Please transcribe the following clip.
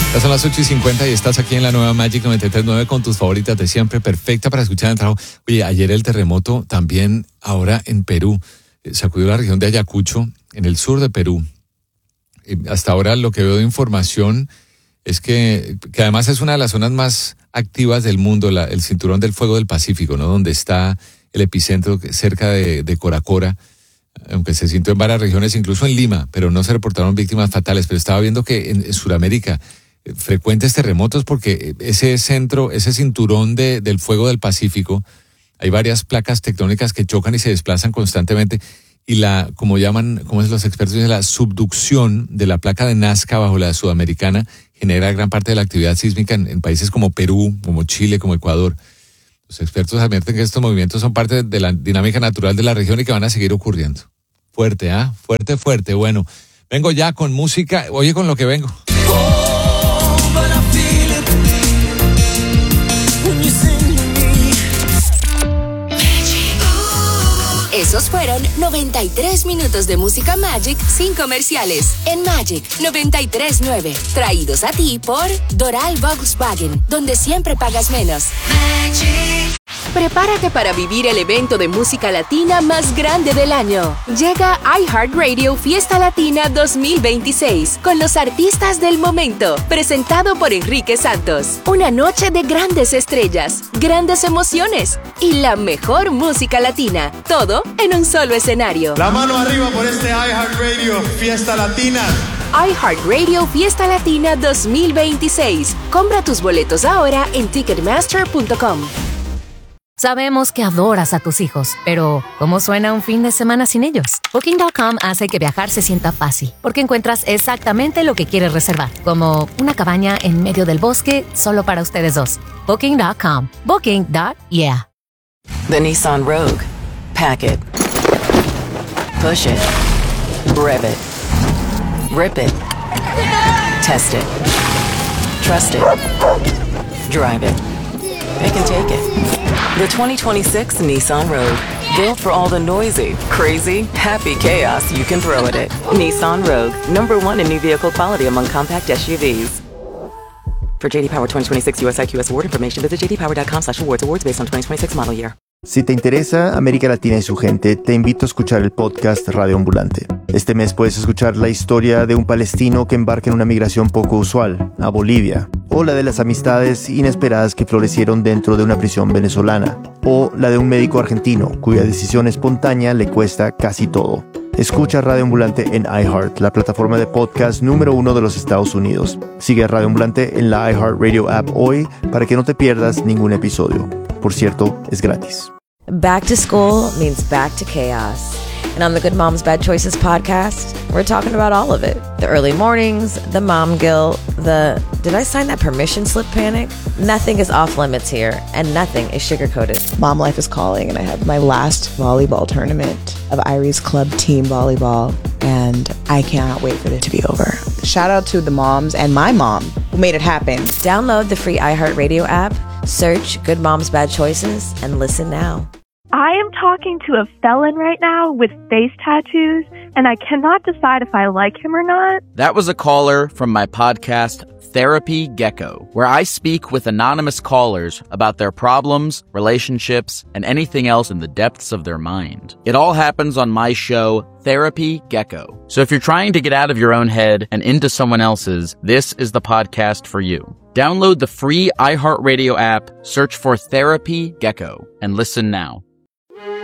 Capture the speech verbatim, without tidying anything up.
Ya son las ocho y cincuenta y estás aquí en la nueva Magic noventa y tres punto nueve con tus favoritas de siempre, perfecta para escuchar en el trabajo. Oye, ayer el terremoto también ahora en Perú, eh, sacudió la región de Ayacucho, en el sur de Perú. Eh, hasta ahora lo que veo de información es que, que además es una de las zonas más activas del mundo, la, el cinturón del fuego del Pacífico, ¿no? Donde está el epicentro cerca de, de Coracora, aunque se sintió en varias regiones, incluso en Lima, pero no se reportaron víctimas fatales. Pero estaba viendo que en, en Sudamérica frecuentes terremotos porque ese centro, ese cinturón de, del fuego del Pacífico, hay varias placas tectónicas que chocan y se desplazan constantemente y la, como llaman, como es los expertos dicen, la subducción de la placa de Nazca bajo la sudamericana genera gran parte de la actividad sísmica en, en países como Perú, como Chile, como Ecuador. Los expertos advierten que estos movimientos son parte de la dinámica natural de la región y que van a seguir ocurriendo. Fuerte, ¿ah? ¿eh? Fuerte, fuerte. Bueno, vengo ya con música. Oye, con lo que vengo. Esos fueron noventa y tres minutos de música Magic sin comerciales en Magic noventa y tres punto nueve. Traídos a ti por Doral Volkswagen, donde siempre pagas menos. Magic. Prepárate para vivir el evento de música latina más grande del año. Llega iHeartRadio Fiesta Latina dos mil veintiséis con los artistas del momento, presentado por Enrique Santos. Una noche de grandes estrellas, grandes emociones y la mejor música latina. Todo en un solo escenario. La mano arriba por este iHeartRadio Fiesta Latina. iHeartRadio Fiesta Latina dos mil veintiséis. Compra tus boletos ahora en ticketmaster punto com. Sabemos que adoras a tus hijos, pero ¿cómo suena un fin de semana sin ellos? Booking punto com hace que viajar se sienta fácil, porque encuentras exactamente lo que quieres reservar, como una cabaña en medio del bosque solo para ustedes dos. Booking punto com. Booking. Yeah. The Nissan Rogue. Pack it. Push it. Rev it. Rip it. Test it. Trust it. Drive it. Pick and take it. The twenty twenty-six Nissan Rogue. Built for all the noisy, crazy, happy chaos you can throw at it. Nissan Rogue. Number one in new vehicle quality among compact S U Vs. For J D Power twenty twenty-six U S I Q S award information, visit j d power dot com slash awards. Awards based on twenty twenty-six model year. Si te interesa América Latina y su gente, te invito a escuchar el podcast Radio Ambulante. Este mes puedes escuchar la historia de un palestino que embarca en una migración poco usual, a Bolivia, o la de las amistades inesperadas que florecieron dentro de una prisión venezolana, o la de un médico argentino cuya decisión espontánea le cuesta casi todo. Escucha Radio Ambulante en iHeart, la plataforma de podcast número uno de los Estados Unidos. Sigue a Radio Ambulante en la iHeartRadio app hoy para que no te pierdas ningún episodio. Por cierto, es gratis. Back to school means back to chaos. And on the Good Moms Bad Choices podcast, we're talking about all of it. The early mornings, the mom guilt, the did I sign that permission slip panic? Nothing is off limits here, and nothing is sugar-coated. Mom life is calling, and I have my last volleyball tournament of Irie's Club team volleyball, and I cannot wait for it to be over. Shout out to the moms and my mom who made it happen. Download the free iHeartRadio app, search Good Moms Bad Choices, and listen now. I am talking to a felon right now with face tattoos, and I cannot decide if I like him or not. That was a caller from my podcast, Therapy Gecko, where I speak with anonymous callers about their problems, relationships, and anything else in the depths of their mind. It all happens on my show, Therapy Gecko. So if you're trying to get out of your own head and into someone else's, this is the podcast for you. Download the free iHeartRadio app, search for Therapy Gecko, and listen now.